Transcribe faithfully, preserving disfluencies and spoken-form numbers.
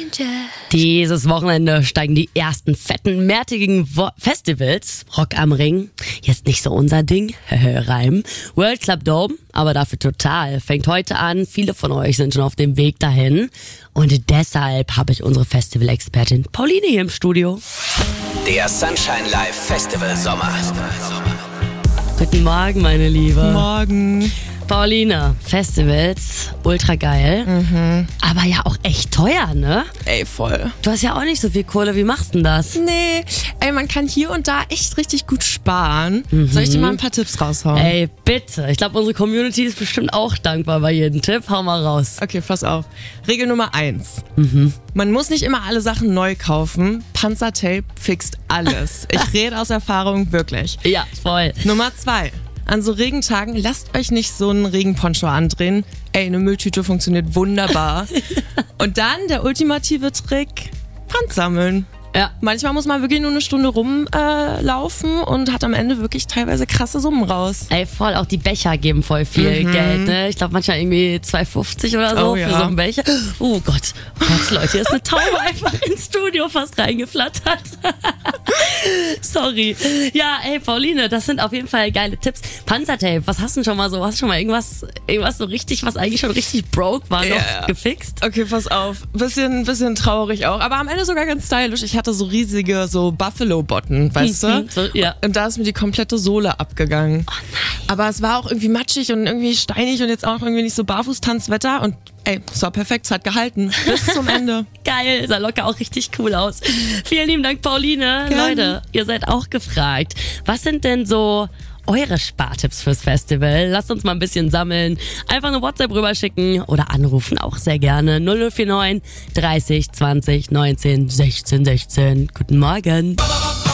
Wünsche. Dieses Wochenende steigen die ersten fetten, mehrtägigen Wo- Festivals. Rock am Ring, jetzt nicht so unser Ding, Reim. World Club Dome, aber dafür total. Fängt heute an, viele von euch sind schon auf dem Weg dahin. Und deshalb habe ich unsere Festival-Expertin Pauline hier im Studio. Der Sunshine Live Festival Sommer. Guten Morgen, meine Liebe. Morgen. Pauline, Festivals, ultra geil, mhm. aber ja auch echt teuer, ne? Ey, voll. Du hast ja auch nicht so viel Kohle, wie machst du denn das? Nee, ey, man kann hier und da echt richtig gut sparen. Mhm. Soll ich dir mal ein paar Tipps raushauen? Ey, bitte. Ich glaube, unsere Community ist bestimmt auch dankbar bei jedem Tipp. Hau mal raus. Okay, pass auf. Regel Nummer eins. Mhm. Man muss nicht immer alle Sachen neu kaufen. Panzertape fixt alles. Ich rede aus Erfahrung, wirklich. Ja, voll. Nummer zwei. An so Regentagen, lasst euch nicht so einen Regenponcho andrehen. Ey, eine Mülltüte funktioniert wunderbar. Und dann der ultimative Trick, Pfand sammeln. Ja. Manchmal muss man wirklich nur eine Stunde rumlaufen äh, und hat am Ende wirklich teilweise krasse Summen raus. Ey, voll, auch die Becher geben voll viel mhm. Geld, ne? Ich glaube manchmal irgendwie zwei fünfzig oder so oh, für ja. so einen Becher. Oh Gott, oh Gott, Leute, hier ist eine Taube einfach ins Studio fast reingeflattert. Sorry. Ja, ey, Pauline, das sind auf jeden Fall geile Tipps. Panzertape, was hast du denn schon mal so? Hast du schon mal irgendwas, irgendwas so richtig, was eigentlich schon richtig broke war, noch yeah. gefixt? Okay, pass auf. Bisschen, bisschen traurig auch, aber am Ende sogar ganz stylisch. Ich hatte so riesige so Buffalo-Botten, weißt du? So, ja. Und da ist mir die komplette Sohle abgegangen. Oh nein. Aber es war auch irgendwie matschig und irgendwie steinig und jetzt auch irgendwie nicht so Barfußtanzwetter und ey, es war perfekt, es hat gehalten. Bis zum Ende. Geil, sah locker auch richtig cool aus. Vielen lieben Dank, Pauline. Gerne. Leute, ihr seid auch gefragt. Was sind denn so eure Spartipps fürs Festival? Lasst uns mal ein bisschen sammeln. Einfach eine WhatsApp rüberschicken oder anrufen auch sehr gerne. null null vier neun dreißig zwanzig neunzehn sechzehn sechzehn. Guten Morgen.